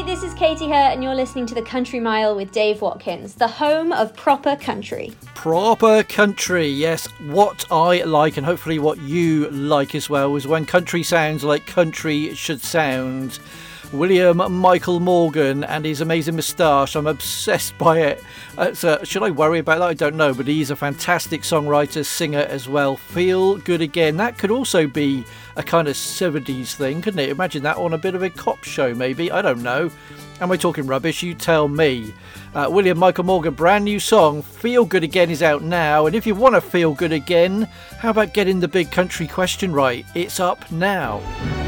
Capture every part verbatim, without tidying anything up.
this is Katie Hurt, and you're listening to The Country Mile with Dave Watkins, the home of proper country. Proper country, yes. What I like, and hopefully what you like as well, is when country sounds like country should sound. William Michael Morgan and his amazing moustache. I'm obsessed by it. Uh, so should I worry about that? I don't know, but he's a fantastic songwriter, singer as well. Feel Good Again. That could also be a kind of seventies thing, couldn't it? Imagine that on a bit of a cop show, maybe. I don't know. Am I talking rubbish? You tell me. Uh, William Michael Morgan, brand new song, Feel Good Again, is out now. And if you want to feel good again, how about getting the big country question right? It's up now.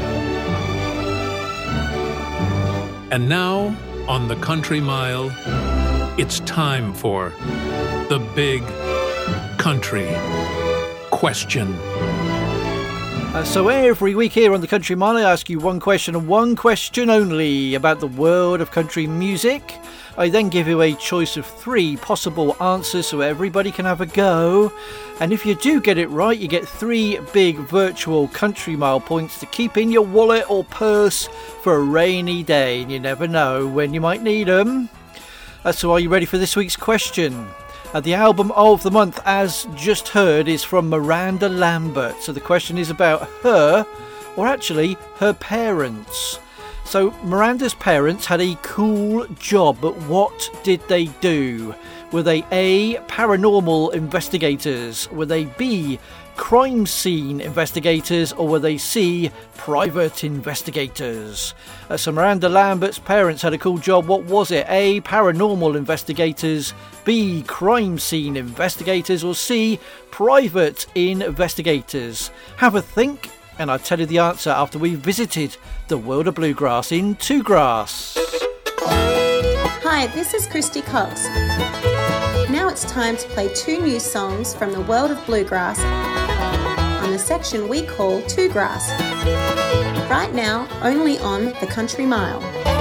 And now, on the Country Mile, it's time for the big country question. Uh, so every week here on the Country Mile, I ask you one question and one question only about the world of country music. I then give you a choice of three possible answers so everybody can have a go. And if you do get it right, you get three big virtual Country Mile points to keep in your wallet or purse for a rainy day. And you never know when you might need them. Uh, so are you ready for this week's question? Uh, the album of the month, as just heard, is from Miranda Lambert. So the question is about her, or actually her parents. So Miranda's parents had a cool job, but what did they do? Were they A, paranormal investigators? Were they B, crime scene investigators? Or were they C, private investigators? Uh, so Miranda Lambert's parents had a cool job. What was it? A, paranormal investigators, B, crime scene investigators, or C, private investigators? Have a think, and I'll tell you the answer after we've visited the world of bluegrass in Two Grass. Hi, this is Christy Cox. Now it's time to play two new songs from the world of bluegrass on the section we call Two Grass. Right now, only on the Country Mile.